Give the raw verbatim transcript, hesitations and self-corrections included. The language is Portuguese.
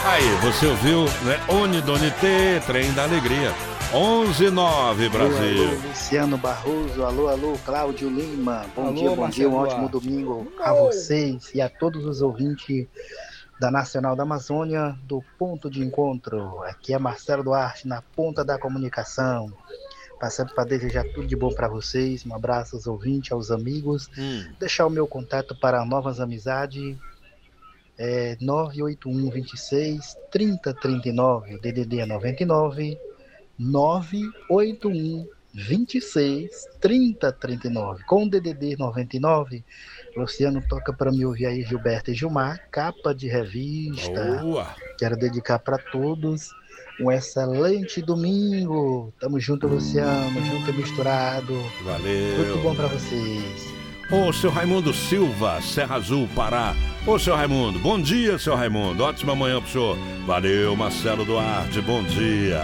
Aí, você ouviu, né? Unidonité, Trem da Alegria. onze nove, Brasil. Alô, alô, Luciano Barroso, alô, alô, Cláudio Lima. Bom Alô, dia, bom dia, um Marcelo ótimo Duarte. domingo a vocês e a todos os ouvintes da Nacional da Amazônia, do Ponto de Encontro. Aqui é Marcelo Duarte, na ponta da comunicação. Passando para desejar tudo de bom para vocês. Um abraço aos ouvintes, aos amigos. Hum. Deixar o meu contato para novas amizades. É nove oito um, vinte e seis, trinta, trinta e nove, D D D é noventa e nove, nove oito um, vinte e seis, trinta, trinta e nove. Com o D D D noventa e nove, Luciano toca para me ouvir aí Gilberto e Gilmar, capa de revista. Boa. Quero dedicar para todos um excelente domingo. Tamo junto, Luciano, junto e misturado. Valeu. Tudo bom para vocês. Ô, seu Raimundo Silva, Serra Azul, Pará. Ô, seu Raimundo, bom dia, seu Raimundo. Ótima manhã pro senhor. Valeu, Marcelo Duarte, bom dia.